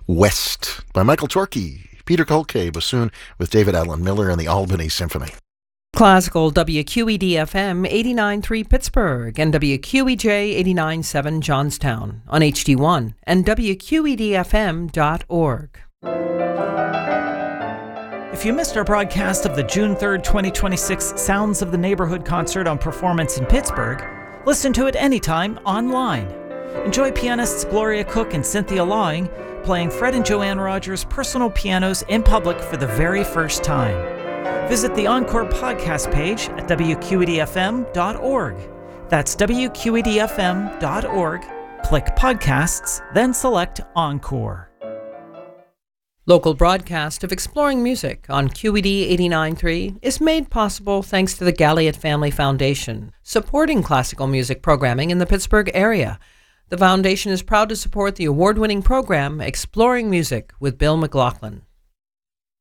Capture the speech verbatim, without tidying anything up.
West by Michael Torkey. Peter Kolke, bassoon with David Allen Miller and the Albany Symphony. Classical W Q E D F M eighty-nine point three Pittsburgh and W Q E J eighty-nine point seven Johnstown on H D one and W Q E D F M dot org. If you missed our broadcast of the June third, twenty twenty-six Sounds of the Neighborhood concert on Performance in Pittsburgh, listen to it anytime online. Enjoy pianists Gloria Cook and Cynthia Lawing playing Fred and Joanne Rogers' personal pianos in public for the very first time. Visit the Encore podcast page at W Q E D F M dot org. That's W Q E D F M dot org. Click Podcasts, then select Encore. Local broadcast of Exploring Music on Q E D eighty-nine point three is made possible thanks to the Galliot Family Foundation, supporting classical music programming in the Pittsburgh area. The foundation is proud to support the award-winning program Exploring Music with Bill McLaughlin.